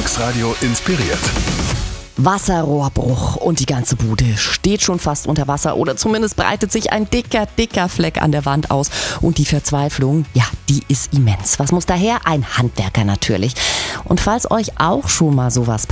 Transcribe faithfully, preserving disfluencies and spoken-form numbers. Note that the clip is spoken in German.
Mixradio inspiriert. Wasserrohrbruch und die ganze Bude steht schon fast unter Wasser oder zumindest breitet sich ein dicker, dicker Fleck an der Wand aus. Und die Verzweiflung, ja, die ist immens. Was muss daher? Ein Handwerker natürlich. Und falls euch auch schon mal sowas